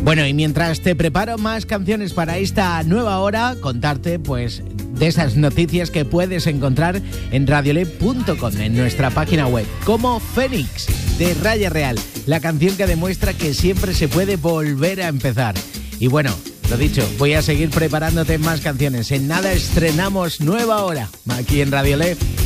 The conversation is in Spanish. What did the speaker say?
Bueno, y mientras te preparo más canciones para esta nueva hora, contarte pues de esas noticias que puedes encontrar en radiolab.com, en nuestra página web, como Fénix, de Raya Real, la canción que demuestra que siempre se puede volver a empezar. Y bueno, lo dicho, voy a seguir preparándote más canciones. En nada estrenamos nueva hora aquí en Radiolab.